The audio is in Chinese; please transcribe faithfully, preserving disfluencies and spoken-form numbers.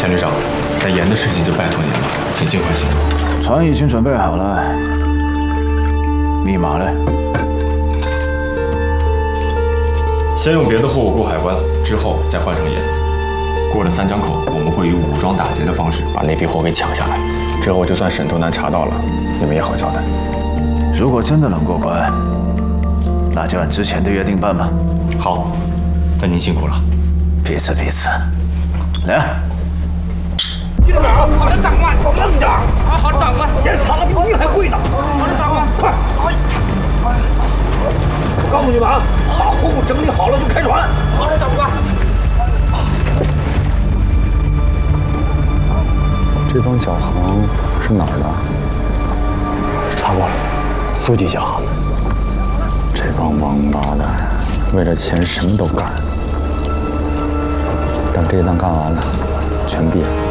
钱旅长，在盐的事情就拜托您了，请尽快行动。 船已经准备好了，密码呢？ 先用别的货物过海关，之后再换成盐。过了三江口，我们会以武装打劫的方式把那批货给抢下来。之后就算沈东南查到了，你们也好交代。 如果真的能过关，那就按之前的约定办吧。 好，那您辛苦了。 彼此彼此。来。 记住点啊！好的，长官，我慢点。啊，好的，长官。盐藏的比你还贵呢。好的，长官，快！我告诉你们啊，把货物整理好了就开船。好的，长官。 这帮脚行是哪儿的？查过了，苏记脚行。这帮王八蛋，为了钱什么都干。等这一单干完了，全毙了。